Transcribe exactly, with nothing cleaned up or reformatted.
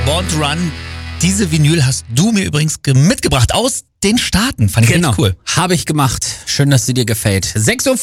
Born to Run. Diese Vinyl hast du mir übrigens ge- mitgebracht aus den Staaten. Fand ich Genau, richtig cool. habe ich gemacht. Schön, dass sie dir gefällt. sechs Uhr